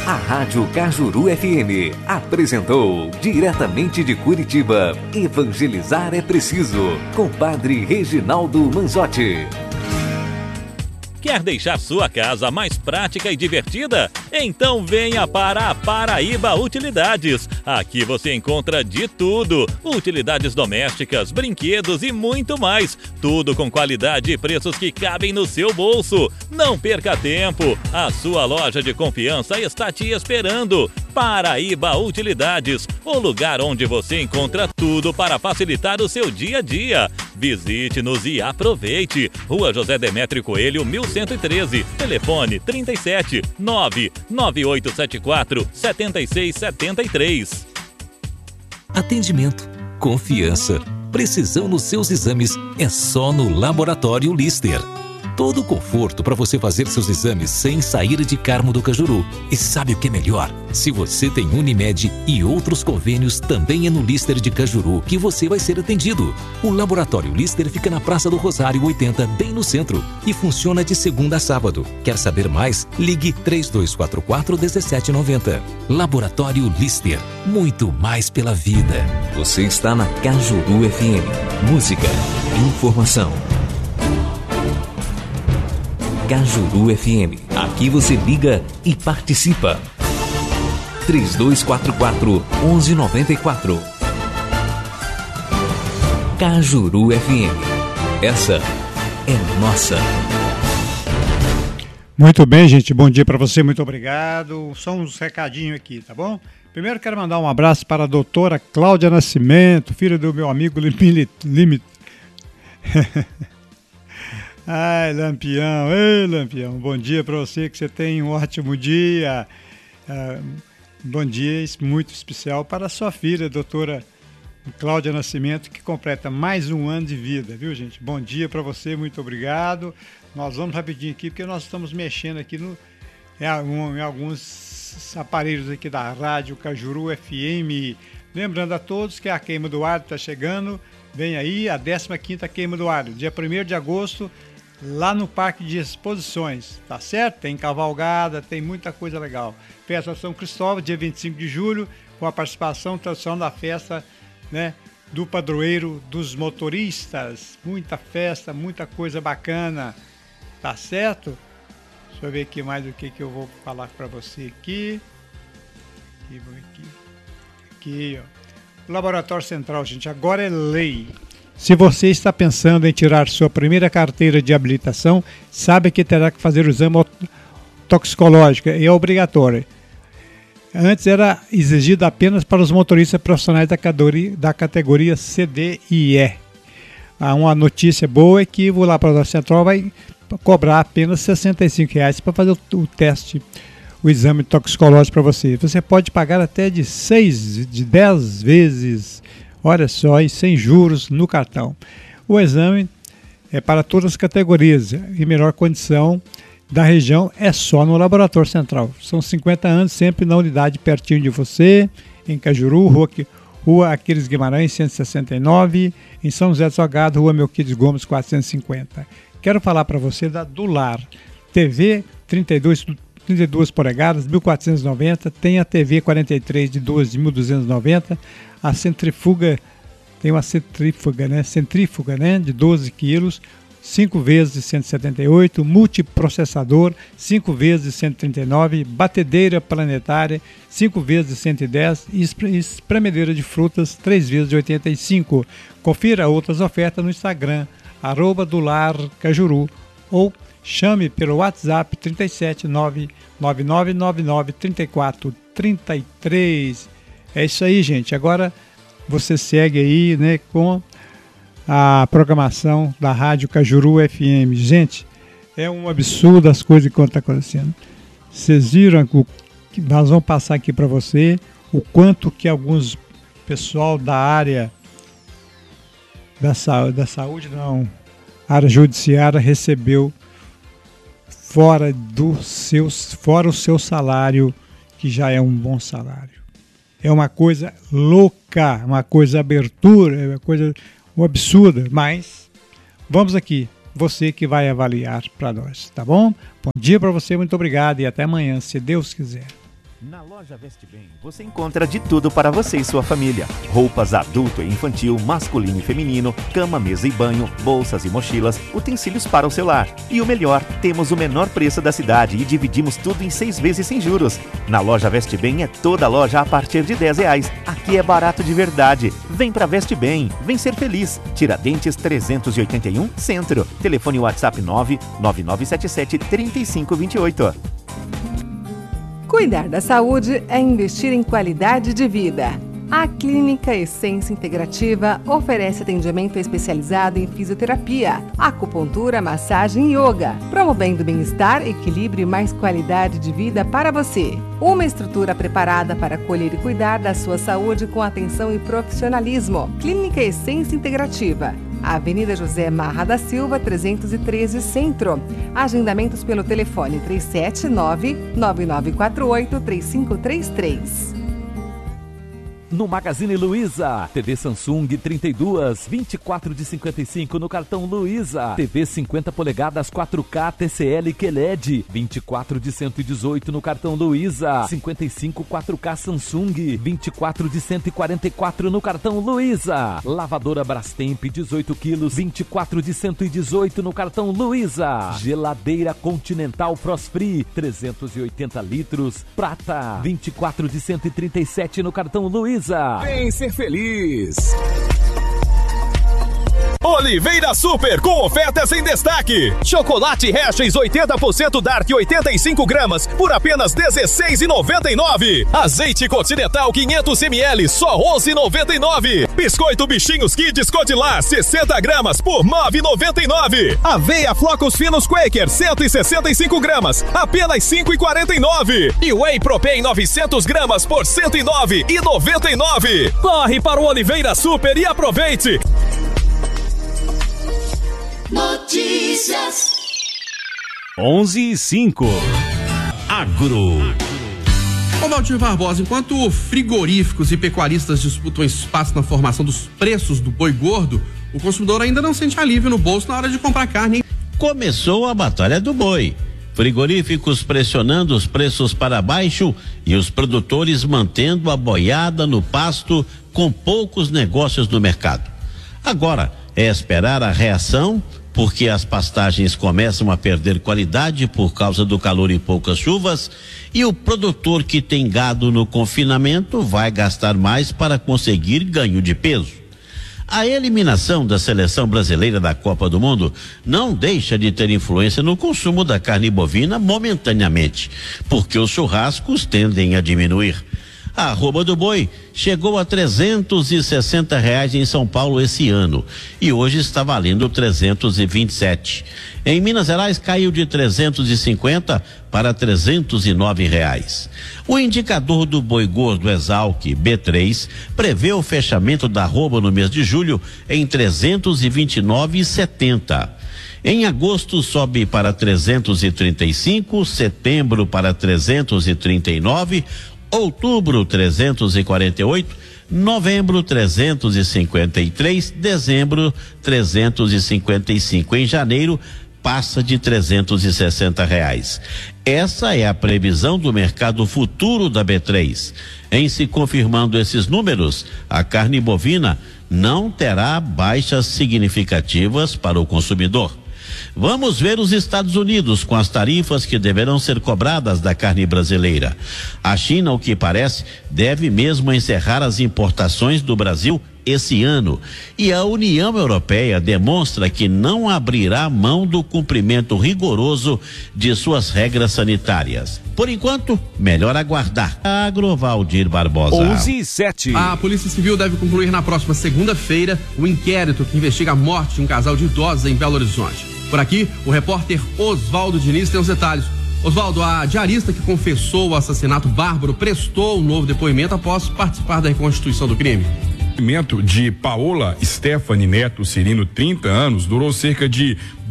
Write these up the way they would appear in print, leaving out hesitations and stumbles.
A Rádio Cajuru FM apresentou, diretamente de Curitiba, Evangelizar é Preciso, com Padre Reginaldo Manzotti. Quer deixar sua casa mais prática e divertida? Então venha para a Paraíba Utilidades. Aqui você encontra de tudo: utilidades domésticas, brinquedos e muito mais. Tudo com qualidade e preços que cabem no seu bolso. Não perca tempo. A sua loja de confiança está te esperando. Paraíba Utilidades, o lugar onde você encontra tudo para facilitar o seu dia a dia. Visite-nos e aproveite. Rua José Demétrio Coelho, 1113. Telefone 37 99874 7673. Atendimento, confiança, precisão nos seus exames é só no Laboratório Lister. Todo o conforto para você fazer seus exames sem sair de Carmo do Cajuru. E sabe o que é melhor? Se você tem Unimed e outros convênios, também é no Lister de Cajuru que você vai ser atendido. O Laboratório Lister fica na Praça do Rosário 80, bem no centro, e funciona de segunda a sábado. Quer saber mais? Ligue 3244-1790. Laboratório Lister, muito mais pela vida. Você está na Cajuru FM. Música, informação. Cajuru FM. Aqui você liga e participa. 3244-1194. Cajuru FM. Essa é nossa. Muito bem, gente. Bom dia para você. Muito obrigado. Só uns recadinhos aqui, tá bom? Primeiro quero mandar um abraço para a doutora Cláudia Nascimento, filha do meu amigo Limite. Ai, Lampião, ei, Lampião, bom dia para você, que você tenha um ótimo dia. Bom dia muito especial para a sua filha, doutora Cláudia Nascimento, que completa mais um ano de vida, viu, gente? Bom dia para você, muito obrigado. Nós vamos rapidinho aqui, porque nós estamos mexendo aqui em alguns aparelhos aqui da Rádio Cajuru FM. Lembrando a todos que a queima do alho está chegando, vem aí a 15ª queima do alho, dia 1º de agosto, lá no Parque de Exposições, tá certo? Tem cavalgada, tem muita coisa legal. Festa São Cristóvão, dia 25 de julho, com a participação tradicional da festa, né, do padroeiro dos motoristas. Muita festa, muita coisa bacana, tá certo? Deixa eu ver aqui mais o que eu vou falar para você aqui. Aqui, ó. O Laboratório Central, gente, agora é lei. Se você está pensando em tirar sua primeira carteira de habilitação, sabe que terá que fazer o exame toxicológico, é obrigatório. Antes era exigido apenas para os motoristas profissionais da categoria C, D e E. Uma notícia boa é que o Laboratório Central vai cobrar apenas R$ 65 para fazer o teste, o exame toxicológico para você. Você pode pagar até de 10 vezes, olha só, e sem juros no cartão. O exame é para todas as categorias, em melhor condição da região, é só no Laboratório Central. São 50 anos, sempre na unidade pertinho de você, em Cajuru, Rua Aquiles Guimarães, 169, em São José do Salgado, Rua Melquides Gomes, 450. Quero falar para você da Dular, TV 32 polegadas, 1.490, tem a TV 43 de 12.290, a centrífuga, tem uma centrífuga, né, de 12 quilos, 5 vezes de 178, multiprocessador, 5 vezes de 139, batedeira planetária, 5 vezes de 110 e espremedeira de frutas, 3 vezes de 85. Confira outras ofertas no Instagram, @dularcajuru, ou chame pelo WhatsApp 37999343433. É isso aí, gente. Agora você segue aí, né, com a programação da Rádio Cajuru FM. Gente, é um absurdo as coisas que estão acontecendo. Vocês viram que nós vamos passar aqui para você o quanto que alguns pessoal da área da saúde, área judiciária recebeu fora o seu salário, que já é um bom salário. É uma coisa louca, uma coisa abertura, é uma coisa absurda, mas vamos aqui, você que vai avaliar para nós, tá bom? Bom dia para você, muito obrigado e até amanhã, se Deus quiser. Na loja Veste Bem, você encontra de tudo para você e sua família. Roupas adulto e infantil, masculino e feminino, cama, mesa e banho, bolsas e mochilas, utensílios para o celular. E o melhor, temos o menor preço da cidade e dividimos tudo em 6 vezes sem juros. Na loja Veste Bem é toda loja a partir de R$10. Aqui é barato de verdade. Vem pra Veste Bem, vem ser feliz. Tiradentes 381, Centro. Telefone WhatsApp 99977-3528. Cuidar da saúde é investir em qualidade de vida. A Clínica Essência Integrativa oferece atendimento especializado em fisioterapia, acupuntura, massagem e yoga, promovendo bem-estar, equilíbrio e mais qualidade de vida para você. Uma estrutura preparada para acolher e cuidar da sua saúde com atenção e profissionalismo. Clínica Essência Integrativa. Avenida José Marra da Silva, 313, Centro. Agendamentos pelo telefone 379-9948-3533. No Magazine Luiza, TV Samsung 32, 24 de 55 no cartão Luiza. TV 50 polegadas 4K TCL QLED, 24 de 118 no cartão Luiza. 55 4K Samsung, 24 de 144 no cartão Luiza. Lavadora Brastemp 18 quilos, 24 de 118 no cartão Luiza. Geladeira Continental Frost Free, 380 litros, prata, 24 de 137 no cartão Luiza. Vem ser feliz! Oliveira Super com ofertas em destaque. Chocolate Hershey's 80% Dark 85 gramas por apenas R$16,99. Azeite Continental 500 ml só R$11,99. Biscoito Bichinhos Kids Codilar 60 gramas por R$9,99. Aveia Flocos Finos Quaker 165 gramas apenas R$5,49. E Whey Protein 900 gramas por R$109,99. Corre para o Oliveira Super e aproveite! Notícias 11:05. Agro. Ô Valdir Barbosa, enquanto frigoríficos e pecuaristas disputam espaço na formação dos preços do boi gordo, o consumidor ainda não sente alívio no bolso na hora de comprar carne. Começou a batalha do boi. Frigoríficos pressionando os preços para baixo e os produtores mantendo a boiada no pasto com poucos negócios no mercado. Agora é esperar a reação, porque as pastagens começam a perder qualidade por causa do calor e poucas chuvas, e o produtor que tem gado no confinamento vai gastar mais para conseguir ganho de peso. A eliminação da seleção brasileira da Copa do Mundo não deixa de ter influência no consumo da carne bovina momentaneamente, porque os churrascos tendem a diminuir. A arroba do boi chegou a R$360 em São Paulo esse ano e hoje está valendo R$327. Em Minas Gerais caiu de 350 para R$309. O indicador do boi gordo Exalc B3 prevê o fechamento da arroba no mês de julho em R$329,70. Em agosto sobe para 335, setembro para 339, outubro 348, novembro 353, dezembro 355. Em janeiro passa de R$360. Essa é a previsão do mercado futuro da B3. Em se confirmando esses números, a carne bovina não terá baixas significativas para o consumidor. Vamos ver os Estados Unidos com as tarifas que deverão ser cobradas da carne brasileira. A China, o que parece, deve mesmo encerrar as importações do Brasil esse ano. E a União Europeia demonstra que não abrirá mão do cumprimento rigoroso de suas regras sanitárias. Por enquanto, melhor aguardar. Agro Valdir Barbosa. 11:07. A Polícia Civil deve concluir na próxima segunda-feira o inquérito que investiga a morte de um casal de idosos em Belo Horizonte. Por aqui, o repórter Oswaldo Diniz tem os detalhes. Oswaldo, a diarista que confessou o assassinato bárbaro prestou um novo depoimento após participar da reconstituição do crime. O depoimento de Paola Stephanie Neto Cirino, 30 anos, durou cerca de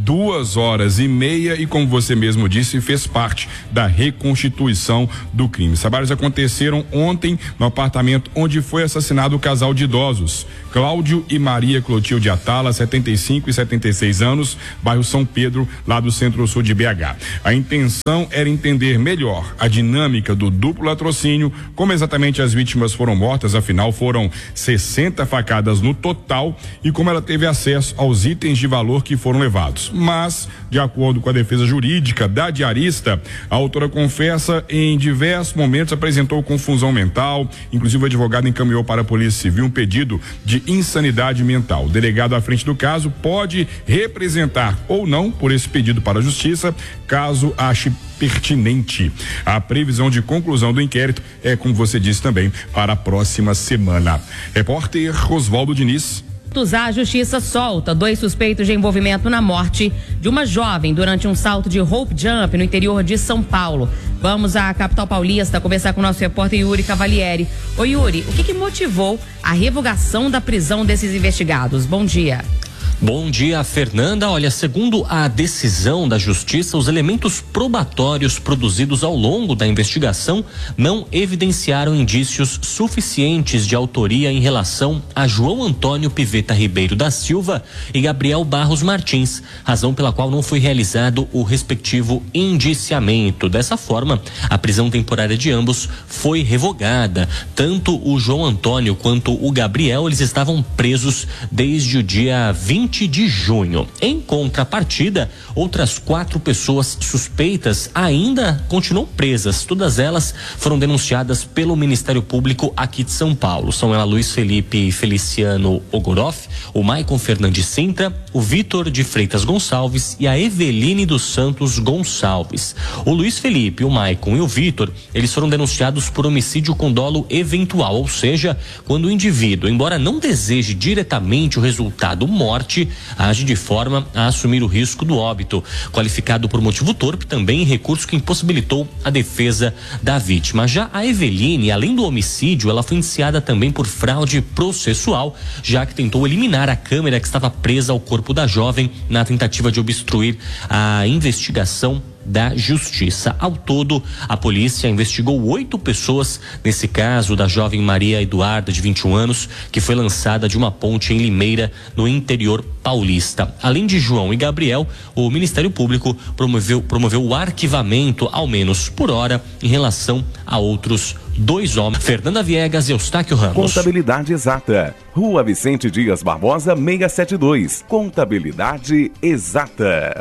2h30 e, como você mesmo disse, fez parte da reconstituição do crime. Os trabalhos aconteceram ontem no apartamento onde foi assassinado o casal de idosos, Cláudio e Maria Clotilde Atala, 75 e 76 anos, bairro São Pedro, lá do Centro-Sul de BH. A intenção era entender melhor a dinâmica do duplo latrocínio, como exatamente as vítimas foram mortas, afinal foram 60 facadas no total, e como ela teve acesso aos itens de valor que foram levados. Mas, de acordo com a defesa jurídica da diarista, a autora confessa em diversos momentos apresentou confusão mental, inclusive o advogado encaminhou para a Polícia Civil um pedido de insanidade mental. O delegado à frente do caso pode representar ou não por esse pedido para a Justiça, caso ache pertinente. A previsão de conclusão do inquérito é, como você disse também, para a próxima semana. Repórter Oswaldo Diniz. A justiça solta 2 suspeitos de envolvimento na morte de uma jovem durante um salto de rope jump no interior de São Paulo. Vamos à capital paulista conversar com o nosso repórter Yuri Cavalieri. Ô Yuri, o que motivou a revogação da prisão desses investigados? Bom dia. Bom dia, Fernanda. Olha, segundo a decisão da Justiça, os elementos probatórios produzidos ao longo da investigação não evidenciaram indícios suficientes de autoria em relação a João Antônio Piveta Ribeiro da Silva e Gabriel Barros Martins, razão pela qual não foi realizado o respectivo indiciamento. Dessa forma, a prisão temporária de ambos foi revogada. Tanto o João Antônio quanto o Gabriel, eles estavam presos desde o dia 20 de junho. Em contrapartida, outras 4 pessoas suspeitas ainda continuam presas. Todas elas foram denunciadas pelo Ministério Público aqui de São Paulo. São ela Luiz Felipe Feliciano Ogoroff, o Maicon Fernandes Sintra, o Vitor de Freitas Gonçalves e a Eveline dos Santos Gonçalves. O Luiz Felipe, o Maicon e o Vitor, eles foram denunciados por homicídio com dolo eventual, ou seja, quando o indivíduo, embora não deseje diretamente o resultado morte, age de forma a assumir o risco do óbito, qualificado por motivo torpe também em recurso que impossibilitou a defesa da vítima. Já a Eveline, além do homicídio, ela foi indiciada também por fraude processual, já que tentou eliminar a câmera que estava presa ao corpo da jovem na tentativa de obstruir a investigação da Justiça. Ao todo, a polícia investigou 8 pessoas nesse caso da jovem Maria Eduarda, de 21 anos, que foi lançada de uma ponte em Limeira, no interior paulista. Além de João e Gabriel, o Ministério Público promoveu o arquivamento, ao menos por hora, em relação a outros 2 homens. Fernanda Viegas e Eustáquio Ramos. Contabilidade Exata. Rua Vicente Dias Barbosa, 672. Contabilidade Exata.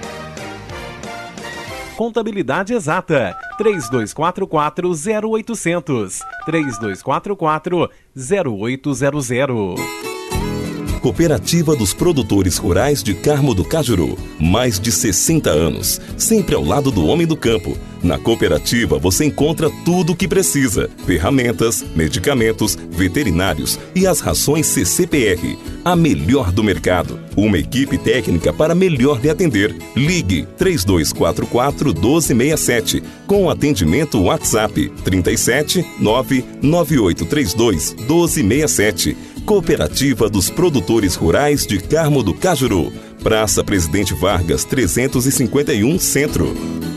Contabilidade Exata, 3244-0800, 3244-0800. Cooperativa dos Produtores Rurais de Carmo do Cajuru. Mais de 60 anos, sempre ao lado do homem do campo. Na cooperativa você encontra tudo o que precisa: ferramentas, medicamentos, veterinários e as rações CCPR. A melhor do mercado. Uma equipe técnica para melhor lhe atender. Ligue 3244-1267 com atendimento WhatsApp 37 99832 1267. Cooperativa dos Produtores Rurais de Carmo do Cajuru. Praça Presidente Vargas 351 Centro.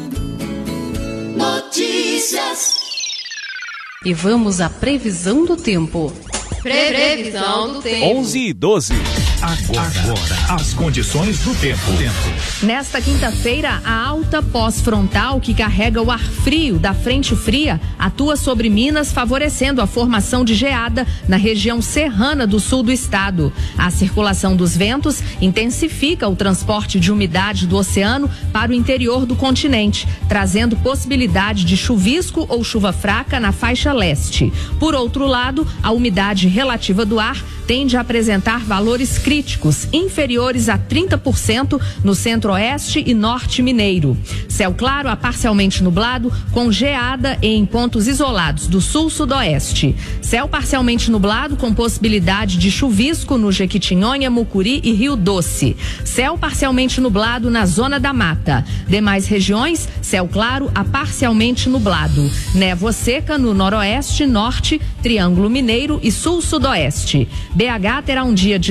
Notícias. E vamos à previsão do tempo. Previsão do tempo. 11:12. Agora, as condições do tempo. Nesta quinta-feira, a alta pós-frontal que carrega o ar frio da frente fria atua sobre Minas, favorecendo a formação de geada na região serrana do sul do estado. A circulação dos ventos intensifica o transporte de umidade do oceano para o interior do continente, trazendo possibilidade de chuvisco ou chuva fraca na faixa leste. Por outro lado, a umidade relativa do ar tende a apresentar valores críticos inferiores a 30% no centro-oeste e norte mineiro. Céu claro a parcialmente nublado, com geada em pontos isolados do sul-sudoeste. Céu parcialmente nublado com possibilidade de chuvisco no Jequitinhonha, Mucuri e Rio Doce. Céu parcialmente nublado na zona da mata. Demais regiões, céu claro a parcialmente nublado. Névoa seca no noroeste, norte, Triângulo Mineiro e sul-sudoeste. BH terá um dia de céu claro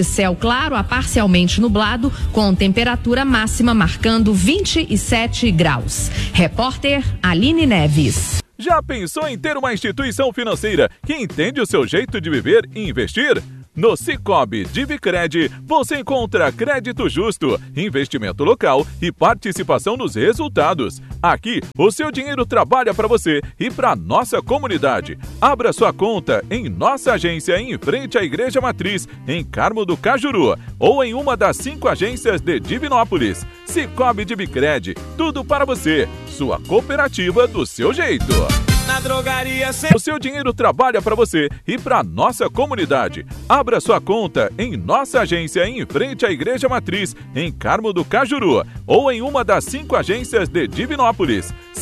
claro a parcialmente nublado, com temperatura máxima marcando 27 graus. Repórter Aline Neves. Já pensou em ter uma instituição financeira que entende o seu jeito de viver e investir? No Sicoob Divicred, você encontra crédito justo, investimento local e participação nos resultados. Aqui, o seu dinheiro trabalha para você e para nossa comunidade. Abra sua conta em nossa agência em frente à Igreja Matriz, em Carmo do Cajuru, ou em uma das 5 agências de Divinópolis. Sicoob Divicred, tudo para você. Sua cooperativa do seu jeito. Na drogaria o seu dinheiro trabalha para você e para nossa comunidade. Abra sua conta em nossa agência em frente à Igreja Matriz, em Carmo do Cajuru, ou em uma das 5 agências de Divinópolis.